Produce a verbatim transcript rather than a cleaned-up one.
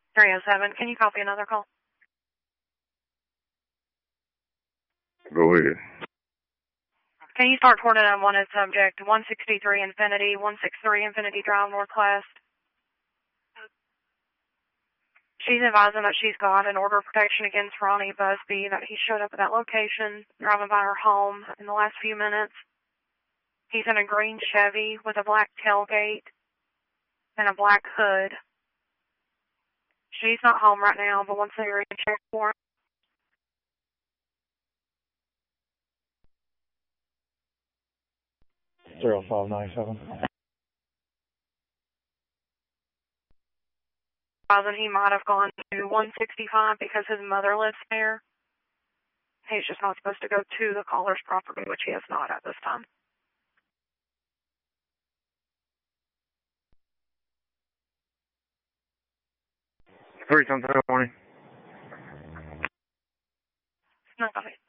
three oh seven, can you copy another call? Go ahead. Can you start toward an unwanted subject, one sixty-three Infinity, one sixty-three Infinity Drive, Northwest? She's advising that she's got an order of protection against Ronnie Busby, that he showed up at that location, driving by her home in the last few minutes. He's in a green Chevy with a black tailgate and a black hood. She's not home right now, but once they are in check for him. three oh five nine seven. He might have gone to one sixty-five because his mother lives there. He's just not supposed to go to the caller's property, which he has not at this time. Three something morning. No, got it.